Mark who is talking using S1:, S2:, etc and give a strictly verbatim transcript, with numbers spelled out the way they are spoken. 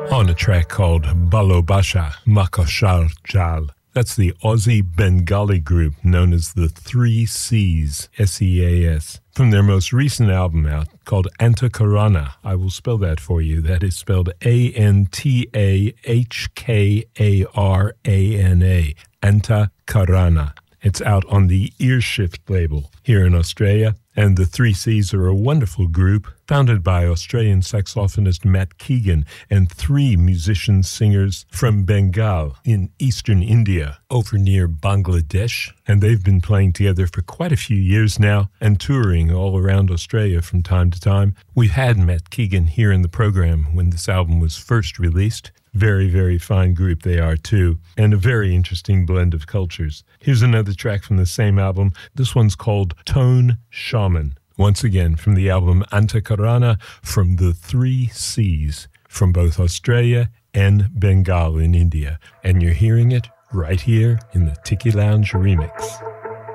S1: on a track called Balobasha Makashar Jal. That's the Aussie Bengali group known as the Three Seas, S E A S, from their most recent album out called Antakarana. I will spell that for you. That is spelled A N T A H K A R A N A, Antakarana. It's out on the Earshift label here in Australia, and the Three Seas are a wonderful group founded by Australian saxophonist Matt Keegan and three musicians-singers from Bengal in eastern India over near Bangladesh. And they've been playing together for quite a few years now and touring all around Australia from time to time. We've had Matt Keegan here in the program when this album was first released. Very, very fine group they are too, and a very interesting blend of cultures. Here's another track from the same album. This one's called Tone Shaman. Once again, from the album Antakarana, from the Three Seas, from both Australia and Bengal in India. And you're hearing it right here in the Tiki Lounge remix.